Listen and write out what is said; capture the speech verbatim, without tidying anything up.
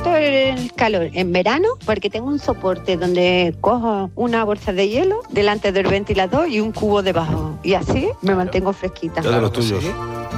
soporto el calor en verano porque tengo un soporte donde cojo una bolsa de hielo delante del ventilador y un cubo debajo. Y así me mantengo fresquita. Ya de los tuyos.